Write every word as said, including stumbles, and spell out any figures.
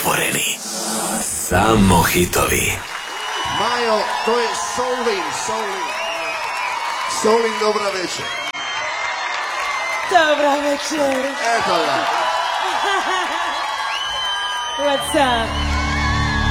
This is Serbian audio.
Otvoreni. Samo hitovi. Majo, to je Solin, Solin. Solin, dobra večer. Dobra večer. Eto ga. What's up?